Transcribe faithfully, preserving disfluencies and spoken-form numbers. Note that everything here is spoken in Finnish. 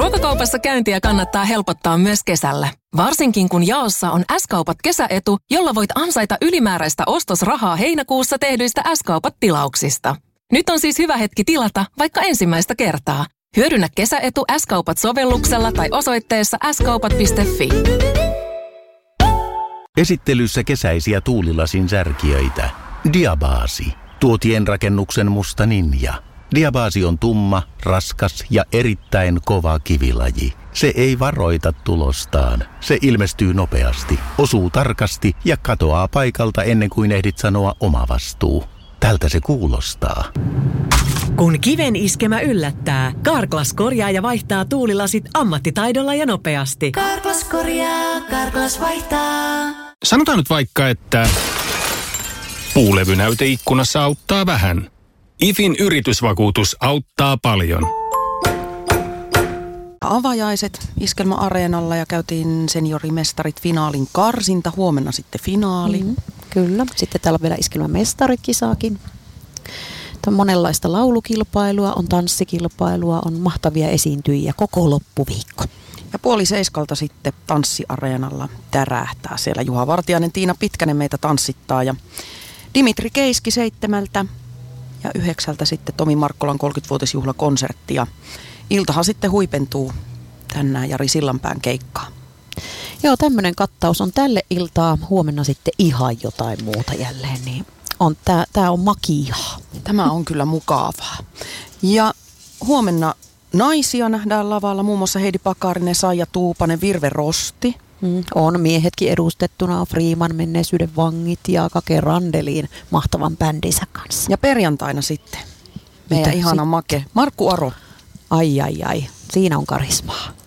Ruokakaupassa käyntiä kannattaa helpottaa myös kesällä. Varsinkin kun jaossa on S-kaupat kesäetu, jolla voit ansaita ylimääräistä ostosrahaa heinäkuussa tehdyistä S-kaupat tilauksista. Nyt on siis hyvä hetki tilata vaikka ensimmäistä kertaa. Hyödynnä kesäetu S-kaupat sovelluksella tai osoitteessa s kaupat piste fi. Esittelyssä kesäisiä tuulilasin särkijöitä. Diabasi. Tuotien rakennuksen musta ninja. Diabasi on tumma, raskas ja erittäin kova kivilaji. Se ei varoita tulostaan. Se ilmestyy nopeasti, osuu tarkasti ja katoaa paikalta ennen kuin ehdit sanoa oma vastuu. Tältä se kuulostaa. Kun kiven iskemä yllättää, Carglass korjaa ja vaihtaa tuulilasit ammattitaidolla ja nopeasti. Carglass korjaa, Carglass vaihtaa. Sanotaan nyt vaikka, että puulevynäyte ikkunassa auttaa vähän. I F In yritysvakuutus auttaa paljon. Avajaiset Iskelma-areenalla ja käytiin seniorimestarit finaalin karsinta. Huomenna sitten finaali. Mm, kyllä. Sitten täällä on vielä Iskelma-mestarikisaakin. On monenlaista laulukilpailua, on tanssikilpailua, on mahtavia esiintyjiä koko loppuviikko. Ja puoli seiskalta sitten tanssiareenalla tärähtää. Siellä Juha Vartiainen, Tiina Pitkänen meitä tanssittaa ja Dimitri Keiski seitsemältä ja yhdeksältä sitten Tomi Markkolan kolmekymmenvuotisjuhlakonsertti. Ja iltahan sitten huipentuu tänään Jari Sillanpään keikkaa. Joo, tämmöinen kattaus on tälle iltaa. Huomenna sitten ihan jotain muuta jälleen, niin on, tää, tää on makiaa. Tämä on kyllä mukavaa. Ja huomenna naisia nähdään lavalla, muun muassa Heidi Pakarinen, Saija Tuupanen, Virve Rosti. Mm, on miehetkin edustettuna, on Freeman, Menneisyyden vangit ja Kake Randeliin mahtavan bändinsä kanssa. Ja perjantaina sitten meidän Mitä ihana sit? make Markku Aro. Ai ai ai, siinä on karismaa.